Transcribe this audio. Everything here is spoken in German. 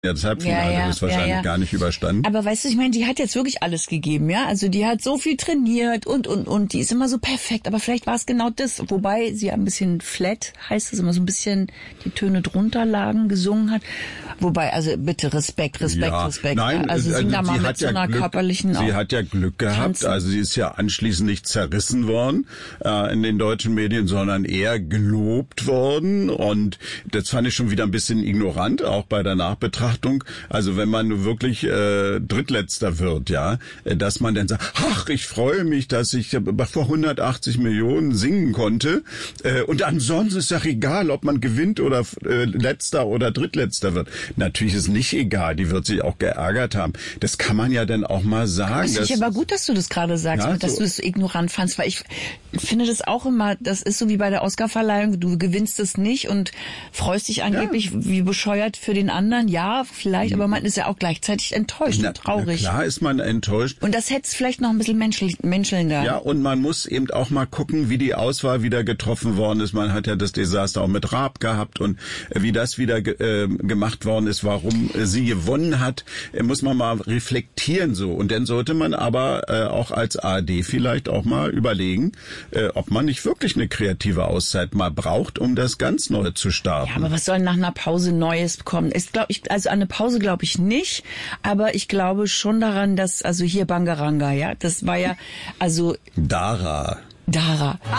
Ja, das Halbfinale ist wahrscheinlich gar nicht überstanden. Aber weißt du, ich meine, die hat jetzt wirklich alles gegeben, ja? Also die hat so viel trainiert und die ist immer so perfekt. Aber vielleicht war es genau das, wobei sie ein bisschen flat, heißt es immer so ein bisschen die Töne drunter lagen, gesungen hat. Wobei, also bitte Respekt. Nein, also sing da mal mit so einer körperlichen... Sie hat ja Glück gehabt, Tanzen. Also sie ist ja anschließend nicht zerrissen worden in den deutschen Medien, sondern eher gelobt worden. Und das fand ich schon wieder ein bisschen ignorant, auch bei der Nachbetrachtung. Also wenn man nur wirklich Drittletzter wird, ja, dass man dann sagt, ach, ich freue mich, dass ich vor 180 Millionen singen konnte. Und ansonsten ist doch egal, ob man gewinnt oder Letzter oder Drittletzter wird. Natürlich ist nicht egal, die wird sich auch geärgert haben. Das kann man ja dann auch mal sagen. Das ist aber gut, dass du das gerade sagst, ja, dass du es so ignorant fandst, weil ich finde das auch immer, das ist so wie bei der Oscarverleihung, du gewinnst es nicht und freust dich angeblich wie bescheuert für den anderen, ja, vielleicht, aber man ist ja auch gleichzeitig enttäuscht und traurig. Klar ist man enttäuscht. Und das hätte es vielleicht noch ein bisschen menschelnder. Ja, und man muss eben auch mal gucken, wie die Auswahl wieder getroffen worden ist. Man hat ja das Desaster auch mit Raab gehabt und wie das wieder gemacht worden ist, warum sie gewonnen hat, muss man mal reflektieren so. Und dann sollte man aber auch als ARD vielleicht auch mal überlegen, ob man nicht wirklich eine kreative Auszeit mal braucht, um das ganz neu zu starten. Ja, aber was soll nach einer Pause Neues kommen? Also an eine Pause glaube ich nicht, aber ich glaube schon daran, dass, also hier Bangaranga, ja, das war ja, also... Dara.